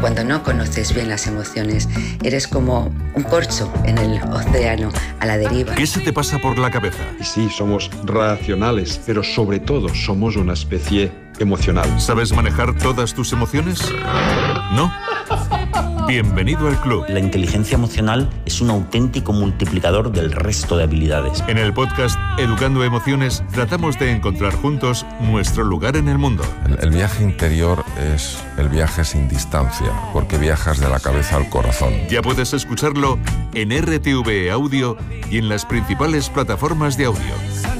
cuando no conoces bien las emociones. Eres como un corcho en el océano, a la deriva. ¿Qué se te pasa por la cabeza? Y sí, somos racionales, pero sobre todo somos una especie emocional. ¿Sabes manejar todas tus emociones? ¿No? Bienvenido al club. La inteligencia emocional es un auténtico multiplicador del resto de habilidades. En el podcast Educando Emociones tratamos de encontrar juntos nuestro lugar en el mundo. El viaje interior es el viaje sin distancia, porque viajas de la cabeza al corazón. Ya puedes escucharlo en RTV Audio y en las principales plataformas de audio.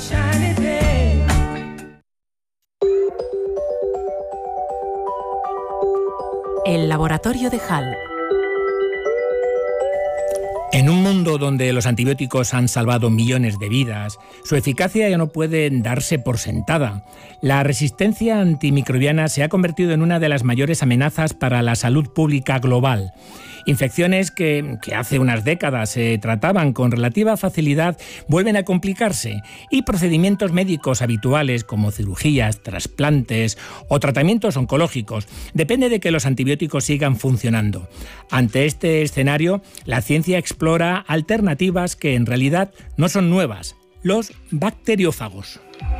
El laboratorio de Hall. En un mundo donde los antibióticos han salvado millones de vidas, su eficacia ya no puede darse por sentada. La resistencia antimicrobiana se ha convertido en una de las mayores amenazas para la salud pública global. Infecciones que hace unas décadas se trataban con relativa facilidad vuelven a complicarse y procedimientos médicos habituales como cirugías, trasplantes o tratamientos oncológicos depende de que los antibióticos sigan funcionando. Ante este escenario, la ciencia explora alternativas que en realidad no son nuevas: los bacteriófagos.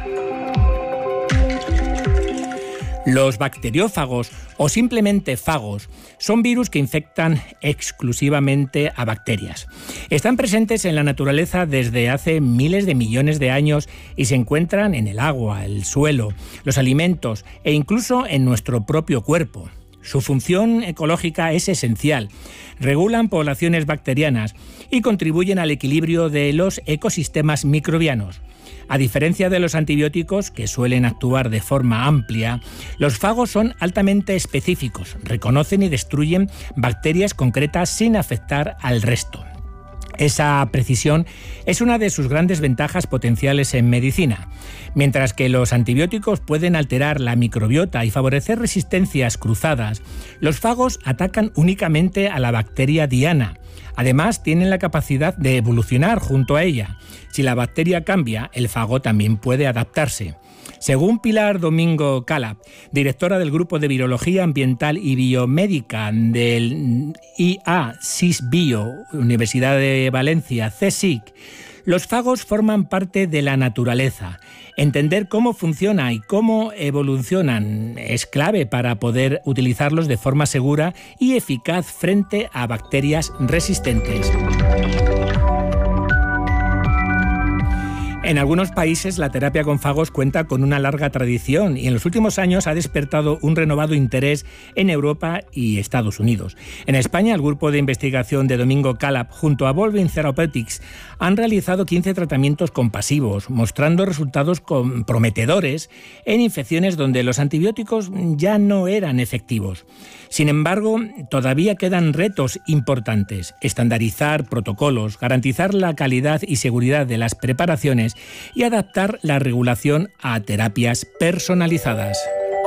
Los bacteriófagos, o simplemente fagos, son virus que infectan exclusivamente a bacterias. Están presentes en la naturaleza desde hace miles de millones de años y se encuentran en el agua, el suelo, los alimentos e incluso en nuestro propio cuerpo. Su función ecológica es esencial. Regulan poblaciones bacterianas y contribuyen al equilibrio de los ecosistemas microbianos. A diferencia de los antibióticos, que suelen actuar de forma amplia, los fagos son altamente específicos, reconocen y destruyen bacterias concretas sin afectar al resto. Esa precisión es una de sus grandes ventajas potenciales en medicina. Mientras que los antibióticos pueden alterar la microbiota y favorecer resistencias cruzadas, los fagos atacan únicamente a la bacteria diana. Además, tienen la capacidad de evolucionar junto a ella. Si la bacteria cambia, el fago también puede adaptarse. Según Pilar Domingo Calap, directora del Grupo de Virología Ambiental y Biomédica del IA-SIS-Bio, Universidad de Valencia, CSIC, los fagos forman parte de la naturaleza. Entender cómo funciona y cómo evolucionan es clave para poder utilizarlos de forma segura y eficaz frente a bacterias resistentes. En algunos países la terapia con fagos cuenta con una larga tradición y en los últimos años ha despertado un renovado interés en Europa y Estados Unidos. En España, el grupo de investigación de Domingo Calap junto a Volvin Therapeutics han realizado 15 tratamientos compasivos, mostrando resultados prometedores en infecciones donde los antibióticos ya no eran efectivos. Sin embargo, todavía quedan retos importantes: estandarizar protocolos, garantizar la calidad y seguridad de las preparaciones y adaptar la regulación a terapias personalizadas.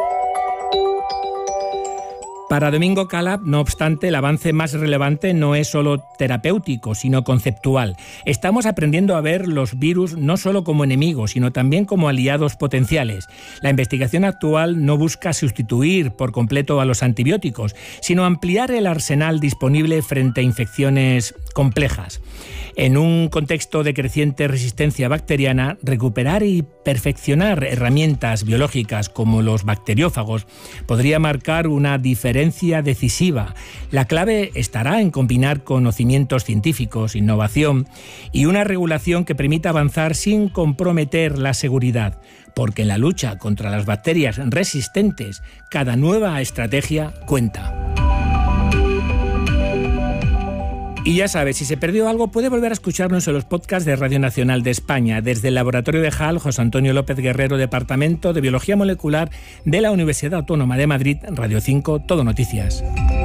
Para Domingo Calap, no obstante, el avance más relevante no es solo terapéutico, sino conceptual. Estamos aprendiendo a ver los virus no solo como enemigos, sino también como aliados potenciales. La investigación actual no busca sustituir por completo a los antibióticos, sino ampliar el arsenal disponible frente a infecciones complejas. En un contexto de creciente resistencia bacteriana, recuperar y perfeccionar herramientas biológicas como los bacteriófagos podría marcar una diferencia decisiva. La clave estará en combinar conocimientos científicos, innovación y una regulación que permita avanzar sin comprometer la seguridad, porque en la lucha contra las bacterias resistentes, cada nueva estrategia cuenta. Y ya sabes, si se perdió algo, puede volver a escucharnos en los podcasts de Radio Nacional de España. Desde el Laboratorio de Hall, José Antonio López Guerrero, Departamento de Biología Molecular de la Universidad Autónoma de Madrid, Radio 5, Todo Noticias.